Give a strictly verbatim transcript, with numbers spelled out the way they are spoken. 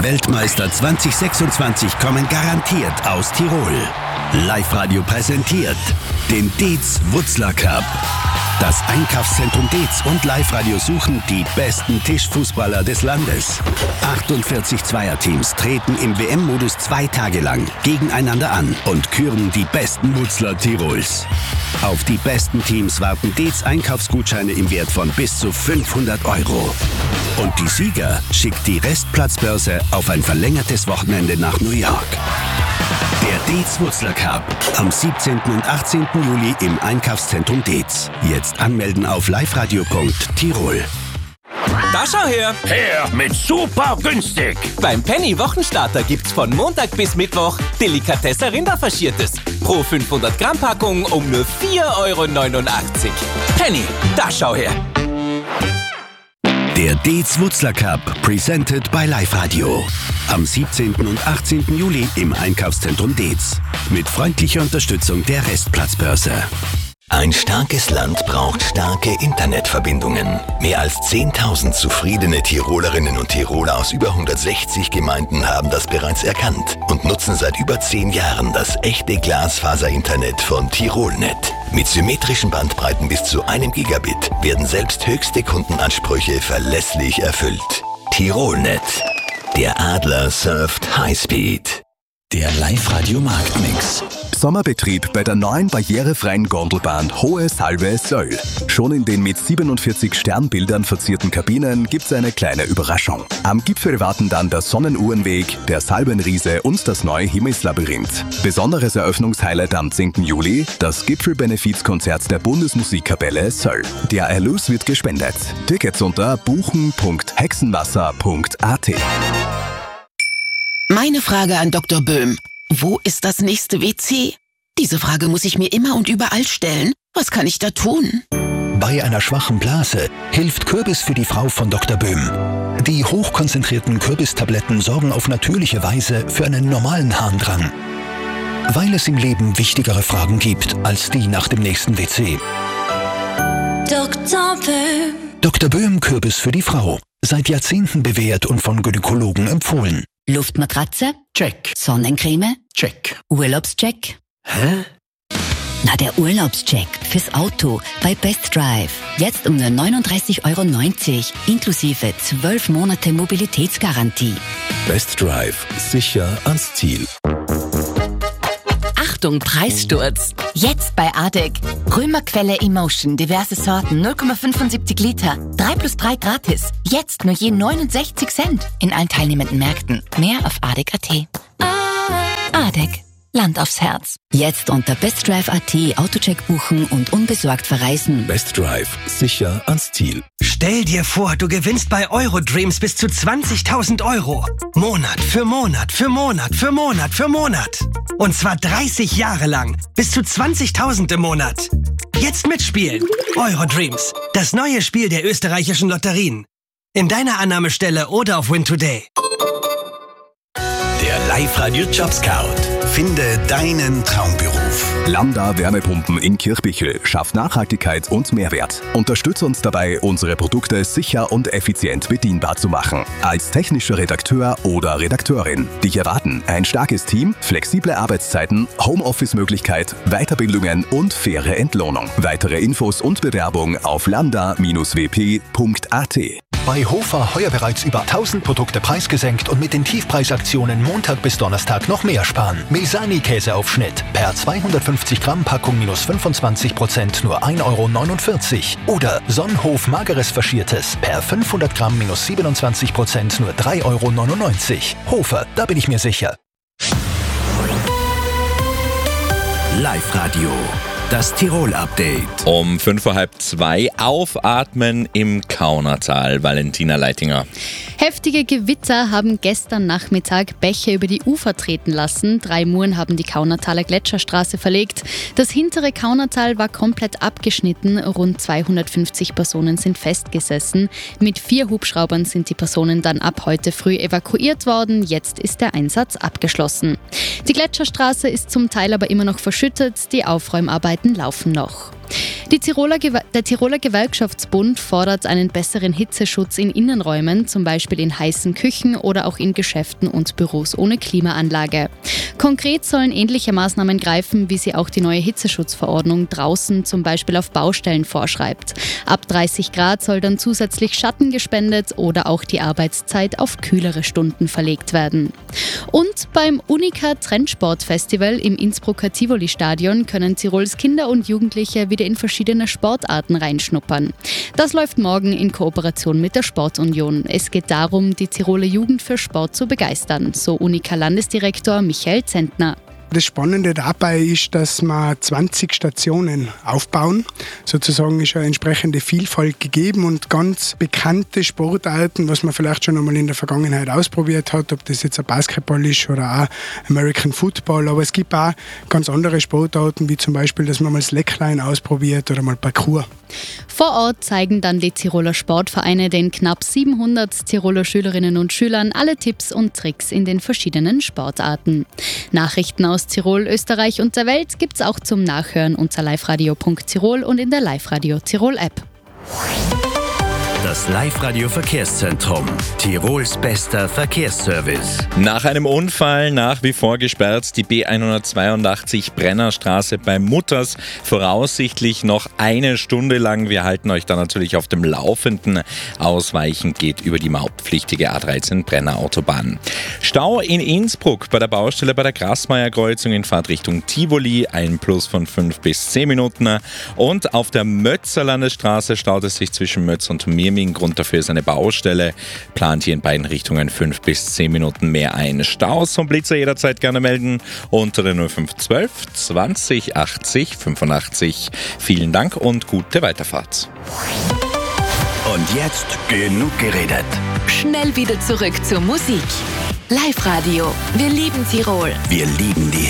Die Weltmeister zwanzig sechsundzwanzig kommen garantiert aus Tirol. Live-Radio präsentiert den Dietz-Wutzler Cup. Das Einkaufszentrum Dietz und Live-Radio suchen die besten Tischfußballer des Landes. achtundvierzig Zweierteams treten im W M-Modus zwei Tage lang gegeneinander an und küren die besten Wutzler Tirols. Auf die besten Teams warten Dietz Einkaufsgutscheine im Wert von bis zu fünfhundert Euro. Und die Sieger schickt die Restplatzbörse auf ein verlängertes Wochenende nach New York. Der Dietz-Wutzler Cup am siebzehnten und achtzehnten Juli im Einkaufszentrum Dietz. Jetzt anmelden auf liveradio punkt tirol. Da schau her! Her mit super günstig! Beim Penny Wochenstarter gibt's von Montag bis Mittwoch Delikatesse Rinderfaschiertes. Pro fünfhundert Gramm Packung um nur vier Euro neunundachtzig. Penny, da schau her! Der Dietz-Wutzler Cup, presented by Live-Radio. Am siebzehnten und achtzehnten Juli im Einkaufszentrum Dietz. Mit freundlicher Unterstützung der Restplatzbörse. Ein starkes Land braucht starke Internetverbindungen. Mehr als zehntausend zufriedene Tirolerinnen und Tiroler aus über hundertsechzig Gemeinden haben das bereits erkannt und nutzen seit über zehn Jahren das echte Glasfaser-Internet von Tirolnet. Mit symmetrischen Bandbreiten bis zu einem Gigabit werden selbst höchste Kundenansprüche verlässlich erfüllt. Tirolnet. Der Adler surft Highspeed. Der Live-Radio-Marktmix. Sommerbetrieb bei der neuen barrierefreien Gondelbahn Hohe Salve Söll. Schon in den mit siebenundvierzig Sternbildern verzierten Kabinen gibt's eine kleine Überraschung. Am Gipfel warten dann der Sonnenuhrenweg, der Salbenriese und das neue Himmelslabyrinth. Besonderes Eröffnungshighlight am zehnten Juli, das Gipfelbenefizkonzert der Bundesmusikkapelle Söll. Der Erlös wird gespendet. Tickets unter buchen punkt hexenwasser punkt a t. Meine Frage an Doktor Böhm. Wo ist das nächste W C? Diese Frage muss ich mir immer und überall stellen. Was kann ich da tun? Bei einer schwachen Blase hilft Kürbis für die Frau von Doktor Böhm. Die hochkonzentrierten Kürbistabletten sorgen auf natürliche Weise für einen normalen Harndrang. Weil es im Leben wichtigere Fragen gibt als die nach dem nächsten W C. Doktor Böhm. Doktor Böhm Kürbis für die Frau. Seit Jahrzehnten bewährt und von Gynäkologen empfohlen. Luftmatratze? Check. Sonnencreme? Check. Urlaubscheck? Hä? Na, der Urlaubscheck fürs Auto bei Best Drive. Jetzt um nur neununddreißig Euro neunzig, inklusive zwölf Monate Mobilitätsgarantie. Best Drive. Sicher ans Ziel. Achtung, Preissturz. Jetzt bei Adek. Römerquelle Emotion, diverse Sorten, null Komma fünfundsiebzig Liter. drei plus drei gratis. Jetzt nur je neunundsechzig Cent. In allen teilnehmenden Märkten. Mehr auf adek punkt a t. Adek. Land aufs Herz. Jetzt unter bestdrive punkt a t Autocheck buchen und unbesorgt verreisen. Best Drive. Sicher ans Ziel. Stell dir vor, du gewinnst bei Eurodreams bis zu zwanzigtausend Euro. Monat für Monat für Monat für Monat für Monat. Und zwar dreißig Jahre lang. Bis zu zwanzigtausend im Monat. Jetzt mitspielen. Eurodreams. Das neue Spiel der österreichischen Lotterien. In deiner Annahmestelle oder auf Win Today. Der Live-Radio Job Scout. Finde deinen Traumberuf. Lambda Wärmepumpen in Kirchbichel schafft Nachhaltigkeit und Mehrwert. Unterstütze uns dabei, unsere Produkte sicher und effizient bedienbar zu machen. Als technischer Redakteur oder Redakteurin. Dich erwarten ein starkes Team, flexible Arbeitszeiten, Homeoffice-Möglichkeit, Weiterbildungen und faire Entlohnung. Weitere Infos und Bewerbung auf lambda Bindestrich w p punkt a t. Bei Hofer heuer bereits über tausend Produkte preisgesenkt und mit den Tiefpreisaktionen Montag bis Donnerstag noch mehr sparen. Mesani-Käseaufschnitt per zweihundertfünfzig Gramm Packung minus fünfundzwanzig Prozent nur ein Euro neunundvierzig. Oder Sonnenhof Mageres Faschiertes per fünfhundert Gramm minus siebenundzwanzig Prozent nur drei Euro neunundneunzig. Hofer, da bin ich mir sicher. Live-Radio. Das Tirol-Update. Um fünf Uhr halb zwei aufatmen im Kaunertal. Valentina Leitinger. Heftige Gewitter haben gestern Nachmittag Bäche über die Ufer treten lassen. Drei Muren haben die Kaunertaler Gletscherstraße verlegt. Das hintere Kaunertal war komplett abgeschnitten. Rund zweihundertfünfzig Personen sind festgesessen. Mit vier Hubschraubern sind die Personen dann ab heute früh evakuiert worden. Jetzt ist der Einsatz abgeschlossen. Die Gletscherstraße ist zum Teil aber immer noch verschüttet. Die Aufräumarbeiten laufen noch. Die Tiroler, der Tiroler Gewerkschaftsbund fordert einen besseren Hitzeschutz in Innenräumen, zum Beispiel in heißen Küchen oder auch in Geschäften und Büros ohne Klimaanlage. Konkret sollen ähnliche Maßnahmen greifen, wie sie auch die neue Hitzeschutzverordnung draußen, zum Beispiel auf Baustellen, vorschreibt. Ab dreißig Grad soll dann zusätzlich Schatten gespendet oder auch die Arbeitszeit auf kühlere Stunden verlegt werden. Und beim Unica Trendsport-Festival im Innsbrucker Tivoli-Stadion können Tirols Kinder und Jugendliche wieder in verschiedene Sportarten reinschnuppern. Das läuft morgen in Kooperation mit der Sportunion. Es geht darum, die Tiroler Jugend für Sport zu begeistern, so Unica-Landesdirektor Michael Zentner. Das Spannende dabei ist, dass wir zwanzig Stationen aufbauen. Sozusagen ist eine entsprechende Vielfalt gegeben und ganz bekannte Sportarten, was man vielleicht schon einmal in der Vergangenheit ausprobiert hat, ob das jetzt ein Basketball ist oder auch American Football. Aber es gibt auch ganz andere Sportarten, wie zum Beispiel, dass man mal Slackline ausprobiert oder mal Parkour. Vor Ort zeigen dann die Tiroler Sportvereine den knapp siebenhundert Tiroler Schülerinnen und Schülern alle Tipps und Tricks in den verschiedenen Sportarten. Nachrichten aus Tirol, Österreich und der Welt gibt's auch zum Nachhören unter liveradio punkt tirol und in der Live-Radio Tirol App. Das Live-Radio Verkehrszentrum. Tirols bester Verkehrsservice. Nach einem Unfall nach wie vor gesperrt die B hundertzweiundachtzig Brennerstraße bei Mutters. Voraussichtlich noch eine Stunde lang. Wir halten euch da natürlich auf dem Laufenden. Ausweichen geht über die mautpflichtige A dreizehn Brenner Autobahn. Stau in Innsbruck bei der Baustelle bei der Grasmeier-Kreuzung in Fahrtrichtung Tivoli. Ein Plus von fünf bis zehn Minuten. Und auf der Mötzer Landesstraße staut es sich zwischen Mötz und Mirming. Grund dafür ist eine Baustelle. Plant hier in beiden Richtungen fünf bis zehn Minuten mehr ein. Staus vom Blitzer jederzeit gerne melden unter der null fünf zwölf zwanzig achtzig fünfundachtzig. Vielen Dank und gute Weiterfahrt. Und jetzt genug geredet. Schnell wieder zurück zur Musik. Live-Radio. Wir lieben Tirol. Wir lieben die